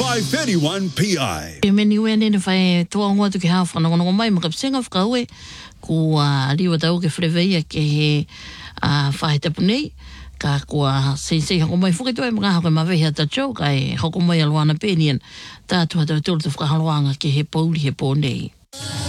531 PI. E meni wene ne whai toa ngua tu ke hao whanongonongo mai makapisenga whakaue kua liwa tau ke whreveia ke he whahe tapu nei ka kua sei hoko mai whukito e mga hako mawehi ata chou kai hoko mai aluana pēnian tātua tau tūru tu whakahaloanga ke he pauri he pō nei.